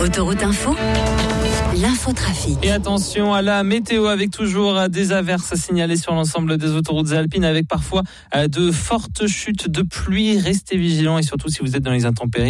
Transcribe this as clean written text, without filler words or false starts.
Autoroute Info, l'infotrafic. Et attention à la météo avec toujours des averses signalées sur l'ensemble des autoroutes alpines avec parfois de fortes chutes de pluie. Restez vigilants et surtout si vous êtes dans les intempéries.